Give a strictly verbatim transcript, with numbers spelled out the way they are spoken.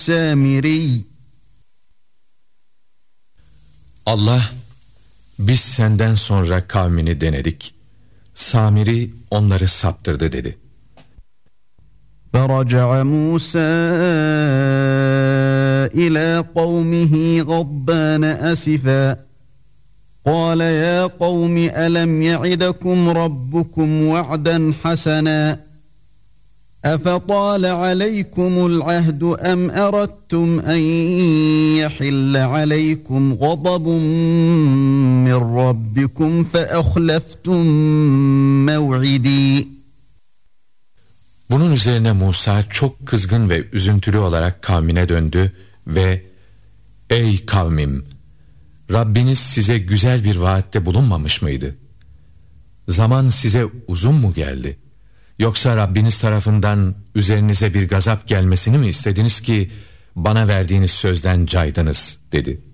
السامري Allah, biz senden sonra kavmini denedik. Samiri onları saptırdı dedi. فرجع موسى إلى قومه غضبان أسفا قال يا قوم ألم يعدكم ربكم وعدا حسنا أفطال عليكم العهد أم أردتم أن يحل عليكم غضب من ربكم فأخلفتم موعدي. Bunun üzerine Musa çok kızgın ve üzüntülü olarak kavmine döndü ve ey kavmim, Rabbiniz size güzel bir vaatte bulunmamış mıydı? Zaman size uzun mu geldi? Yoksa Rabbiniz tarafından üzerinize bir gazap gelmesini mi istediniz ki bana verdiğiniz sözden caydınız dedi.